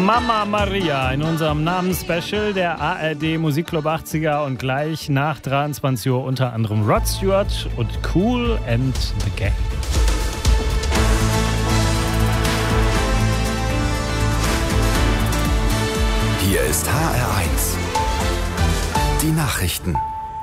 Mama Maria in unserem Namensspecial der ARD Musikclub 80er und gleich nach 23 Uhr unter anderem Rod Stewart und Kool and the Gang. Hier ist HR1. Die Nachrichten.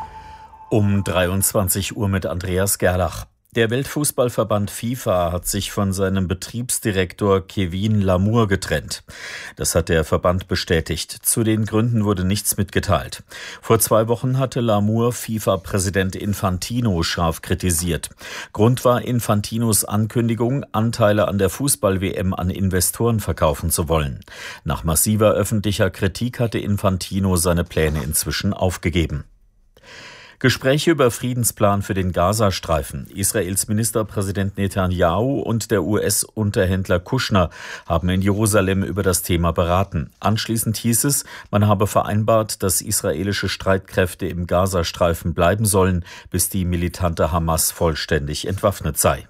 Um 23 Uhr mit Andreas Gerlach. Der Weltfußballverband FIFA hat sich von seinem Betriebsdirektor Kevin Lamour getrennt. Das hat der Verband bestätigt. Zu den Gründen wurde nichts mitgeteilt. Vor 2 Wochen hatte Lamour FIFA-Präsident Infantino scharf kritisiert. Grund war Infantinos Ankündigung, Anteile an der Fußball-WM an Investoren verkaufen zu wollen. Nach massiver öffentlicher Kritik hatte Infantino seine Pläne inzwischen aufgegeben. Gespräche über Friedensplan für den Gazastreifen. Israels Ministerpräsident Netanyahu und der US-Unterhändler Kushner haben in Jerusalem über das Thema beraten. Anschließend hieß es, man habe vereinbart, dass israelische Streitkräfte im Gazastreifen bleiben sollen, bis die militante Hamas vollständig entwaffnet sei.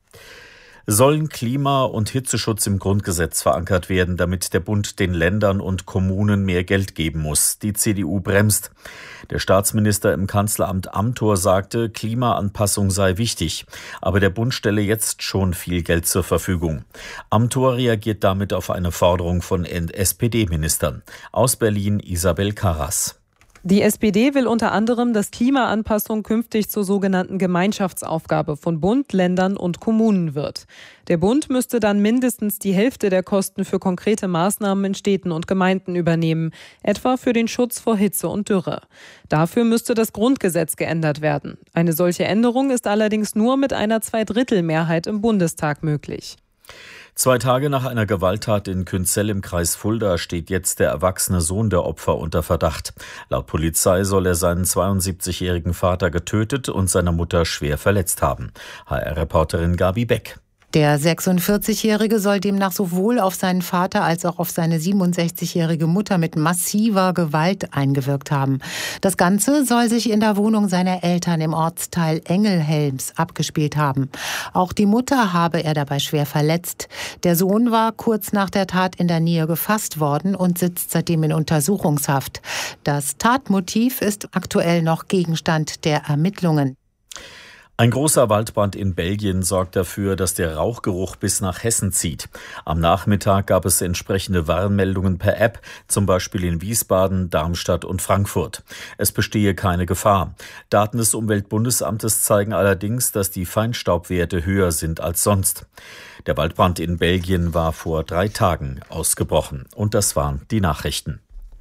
Sollen Klima- und Hitzeschutz im Grundgesetz verankert werden, damit der Bund den Ländern und Kommunen mehr Geld geben muss. Die CDU bremst. Der Staatsminister im Kanzleramt Amthor sagte, Klimaanpassung sei wichtig, aber der Bund stelle jetzt schon viel Geld zur Verfügung. Amthor reagiert damit auf eine Forderung von SPD-Ministern. Aus Berlin Isabel Karras. Die SPD will unter anderem, dass Klimaanpassung künftig zur sogenannten Gemeinschaftsaufgabe von Bund, Ländern und Kommunen wird. Der Bund müsste dann mindestens die Hälfte der Kosten für konkrete Maßnahmen in Städten und Gemeinden übernehmen, etwa für den Schutz vor Hitze und Dürre. Dafür müsste das Grundgesetz geändert werden. Eine solche Änderung ist allerdings nur mit einer Zweidrittelmehrheit im Bundestag möglich. 2 Tage nach einer Gewalttat in Künzell im Kreis Fulda steht jetzt der erwachsene Sohn der Opfer unter Verdacht. Laut Polizei soll er seinen 72-jährigen Vater getötet und seine Mutter schwer verletzt haben. HR-Reporterin Gabi Beck. Der 46-Jährige soll demnach sowohl auf seinen Vater als auch auf seine 67-jährige Mutter mit massiver Gewalt eingewirkt haben. Das Ganze soll sich in der Wohnung seiner Eltern im Ortsteil Engelhelms abgespielt haben. Auch die Mutter habe er dabei schwer verletzt. Der Sohn war kurz nach der Tat in der Nähe gefasst worden und sitzt seitdem in Untersuchungshaft. Das Tatmotiv ist aktuell noch Gegenstand der Ermittlungen. Ein großer Waldbrand in Belgien sorgt dafür, dass der Rauchgeruch bis nach Hessen zieht. Am Nachmittag gab es entsprechende Warnmeldungen per App, zum Beispiel in Wiesbaden, Darmstadt und Frankfurt. Es bestehe keine Gefahr. Daten des Umweltbundesamtes zeigen allerdings, dass die Feinstaubwerte höher sind als sonst. Der Waldbrand in Belgien war vor 3 Tagen ausgebrochen. Und das waren die Nachrichten.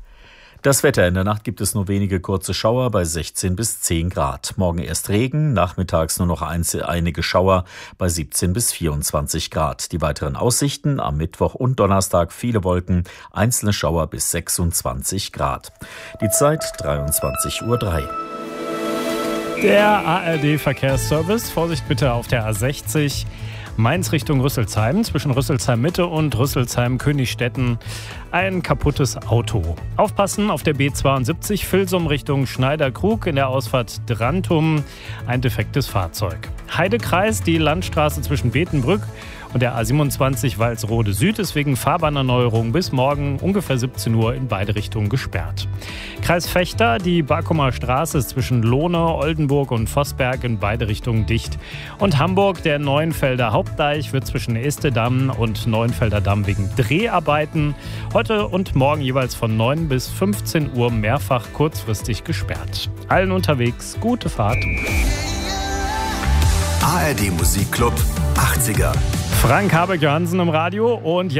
Das Wetter: in der Nacht gibt es nur wenige kurze Schauer bei 16 bis 10 Grad. Morgen erst Regen, nachmittags nur noch einige Schauer bei 17 bis 24 Grad. Die weiteren Aussichten: am Mittwoch und Donnerstag viele Wolken, einzelne Schauer bis 26 Grad. Die Zeit 23:03 Uhr. Der ARD-Verkehrsservice. Vorsicht bitte auf der A60. Mainz Richtung Rüsselsheim, zwischen Rüsselsheim-Mitte und Rüsselsheim-Königstetten ein kaputtes Auto. Aufpassen auf der B72 Vilsum Richtung Schneiderkrug in der Ausfahrt Drantum, ein defektes Fahrzeug. Heidekreis, die Landstraße zwischen Betenbrück und der A27 Walsrode Süd ist wegen Fahrbahnerneuerung bis morgen ungefähr 17 Uhr in beide Richtungen gesperrt. Kreis Vechta, die Barkumer Straße ist zwischen Lohne, Oldenburg und Vossberg in beide Richtungen dicht. Und Hamburg, der Neuenfelder Hauptdeich wird zwischen Estedamm und Neuenfelder Damm wegen Dreharbeiten heute und morgen jeweils von 9 bis 15 Uhr mehrfach kurzfristig gesperrt. Allen unterwegs gute Fahrt. ARD Musikclub 80er. Frank Habeck-Johansen im Radio und